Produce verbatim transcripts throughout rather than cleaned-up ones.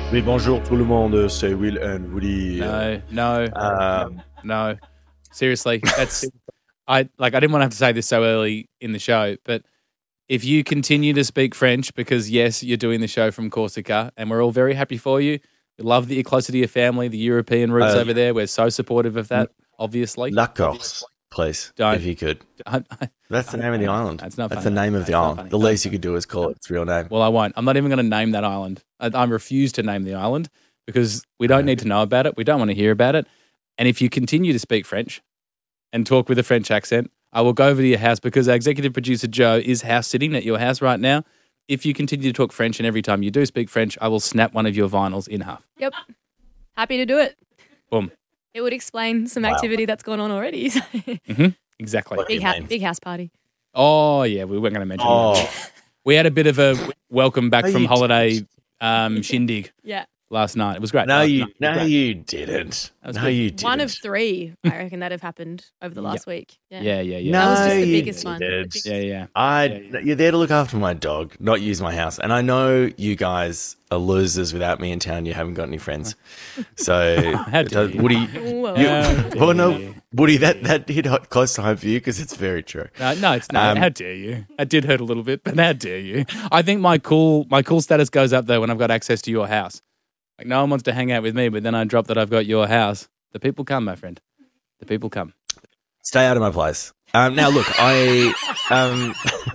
Mais bonjour tout le monde, c'est Will and Woody. No, no, Um, no. Seriously, that's I like. I didn't want to have to say this so early in the show, but if you continue to speak French, because yes, you're doing the show from Corsica, and we're all very happy for you. We love that you're closer to your family, the European roots Uh, over there. We're so supportive of that. Obviously, La Corse, please, Don't. if you could. I- I- That's the name of the island. That's not That's funny. the name of the That's not island. funny. The least you could do is call it its real name. well, I won't. I'm not even going to name that island. I, I refuse to name the island because we don't need to know about it. We don't want to hear about it. And if you continue to speak French and talk with a French accent, I will go over to your house because our executive producer, Joe, is house sitting at your house right now. If you continue to talk French and every time you do speak French, I will snap one of your vinyls in half. Yep. Happy to do it. Boom. It would explain some Wow. activity that's gone on already. Exactly. What do big, you ha- mean? big house party. Oh, yeah, we weren't going to mention Oh, that. We had a bit of a welcome back No, from you holiday um, shindig Yeah. last night. It was great. no, Oh, you, it was no, great. you didn't. That was No, good. you didn't. One of three, I reckon, that have happened over the last week. Yeah. Yeah, yeah, yeah. No, That was just the you biggest one. didn't. Yeah, yeah. I, Yeah, yeah. You're there to look after my dog, not use my house. And I know you guys are losers without me in town. You haven't got any friends. So, How dare so you. Woody, Whoa. you, How well, no, dare you. Woody, that, that hit hot- close to home for you because it's very true. No, no, it's not. Um, how dare you? It did hurt a little bit, but how dare you? I think my cool my cool status goes up though when I've got access to your house. Like no one wants to hang out with me, but then I drop that I've got your house. The people come, my friend. The people come. Stay out of my place. Um, now, look, I. Um,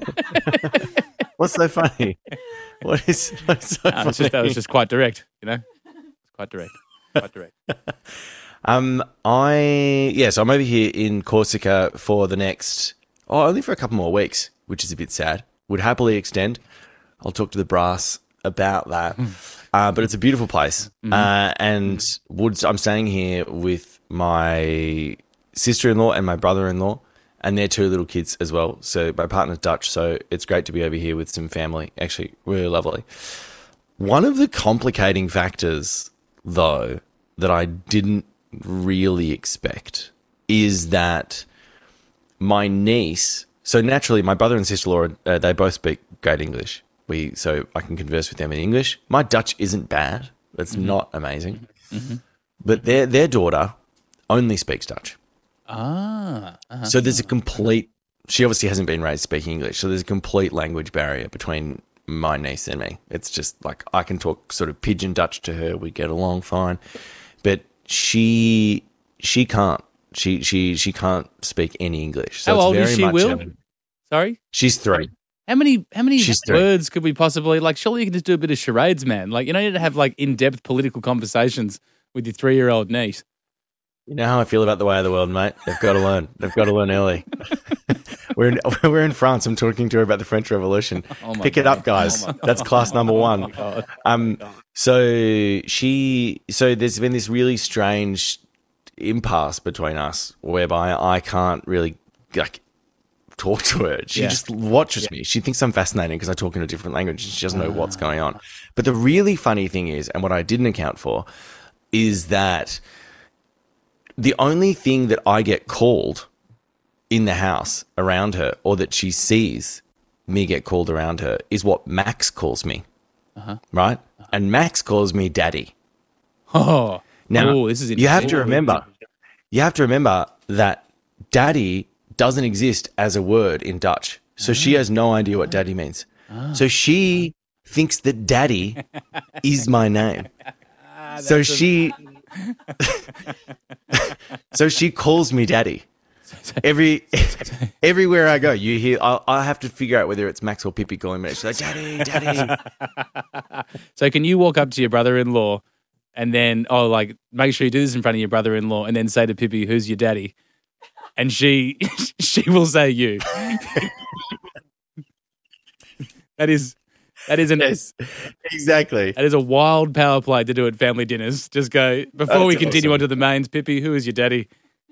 what's so funny? What is what's so No, funny? it's just, that was just quite direct, you know? It's quite direct. Quite direct. Um, I yeah, so I'm over here in Corsica for the next oh, only for a couple more weeks, which is a bit sad. Would happily extend. I'll talk to the brass about that. Uh, but it's a beautiful place, uh, and Woods. I'm staying here with my sister-in-law and my brother-in-law, and their two little kids as well. So my partner's Dutch, so it's great to be over here with some family. Actually, really lovely. One of the complicating factors, though, that I didn't really expect is that my niece. So naturally, my brother and sister-in-law, uh, they both speak great English. We so I can converse with them in English. My Dutch isn't bad. It's not amazing, but their their daughter only speaks Dutch. Ah. Uh-huh. So there's a complete. She obviously hasn't been raised speaking English, so there's a complete language barrier between my niece and me. It's just like I can talk sort of pidgin Dutch to her. We get along fine, but she she can't. She she she can't speak any English. So How it's old very is she, much Will? a- Sorry? she's three. How many how many She's three. words could we possibly like surely you can just do a bit of charades, man. Like you don't need to have like in-depth political conversations with your three-year-old niece. You know how I feel about the way of the world, mate. They've got to learn. They've got to learn early. we're in we're in France. I'm talking to her about the French Revolution. Oh my Pick it God. up, guys. Oh my That's class number one. God. Um, so she, so there's been this really strange impasse between us, whereby I can't really like talk to her. She Yeah. just watches me. She thinks I'm fascinating because I talk in a different language. She doesn't know what's going on. But the really funny thing is, and what I didn't account for, is that the only thing that I get called in the house around her, or that she sees me get called around her, is what Max calls me. Uh-huh. Right? And Max calls me daddy. Oh. Now, oh, this is you have to interesting. remember, you have to remember that daddy doesn't exist as a word in Dutch. So she has no idea what daddy means. So she thinks that daddy is my name. So she, so she calls me daddy. Every everywhere I go, you hear. I I have to figure out whether it's Max or Pippi calling me. She's like, "Daddy, daddy." So can you walk up to your brother-in-law and then, oh, like, make sure you do this in front of your brother-in-law and then say to Pippi, who's your daddy? And she she will say you. that is that is an Yes, exactly. that is a wild power play to do at family dinners. Just go before That's we continue awesome. on to the mains. Pippi, who is your daddy?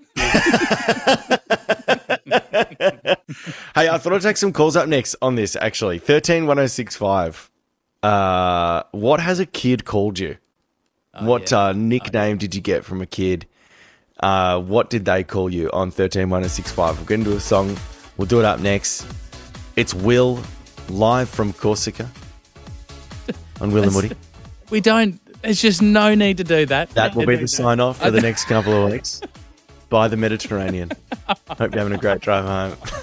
Hey, I thought I'd take some calls up next on this, actually. thirteen one oh six five. Uh, what has a kid called you? what yeah. uh, nickname did you get from a kid? Uh, what did they call you on thirteen one oh six five? We'll get into a song. We'll do it up next. It's Will, live from Corsica on Will and Woody. We don't There's just no need to do that. That will be the sign off for the next couple of weeks. By the Mediterranean. Hope you're having a great drive home.